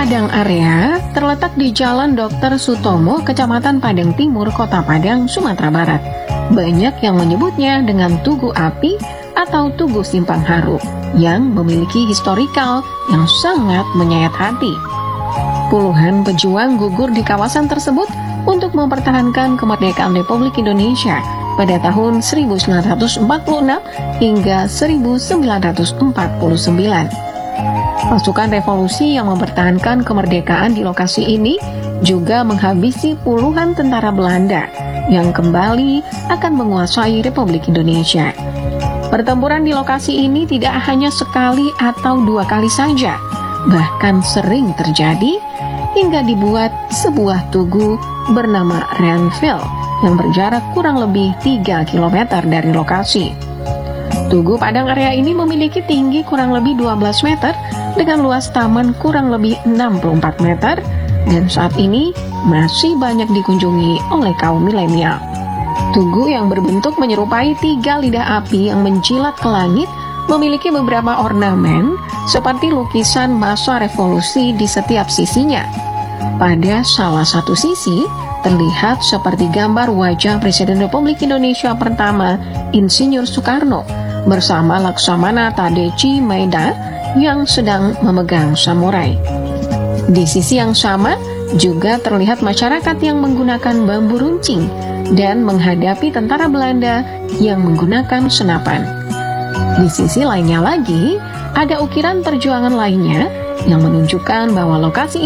Padang Area terletak di Jalan Dr. Sutomo, Kecamatan Padang Timur, Kota Padang, Sumatera Barat. Banyak yang menyebutnya dengan Tugu Api atau Tugu Simpang Haru yang memiliki historikal yang sangat menyayat hati. Puluhan pejuang gugur di kawasan tersebut untuk mempertahankan kemerdekaan Republik Indonesia pada tahun 1946 hingga 1949. Pasukan revolusi yang mempertahankan kemerdekaan di lokasi ini juga menghabisi puluhan tentara Belanda yang kembali akan menguasai Republik Indonesia. Pertempuran di lokasi ini tidak hanya sekali atau dua kali saja, bahkan sering terjadi hingga dibuat sebuah tugu bernama Renville yang berjarak kurang lebih 3 km dari lokasi. Tugu Padang Area ini memiliki tinggi kurang lebih 12 meter dengan luas taman kurang lebih 64 meter dan saat ini masih banyak dikunjungi oleh kaum milenial. Tugu yang berbentuk menyerupai 3 lidah api yang menjilat ke langit memiliki beberapa ornamen seperti lukisan masa revolusi di setiap sisinya. Pada salah satu sisi terlihat seperti gambar wajah Presiden Republik Indonesia pertama Insinyur Soekarno bersama Laksamana Tadeci Maeda yang sedang memegang samurai. Di sisi yang sama juga terlihat masyarakat yang menggunakan bambu runcing dan menghadapi tentara Belanda yang menggunakan senapan. Di sisi lainnya lagi, ada ukiran perjuangan lainnya yang menunjukkan bahwa lokasi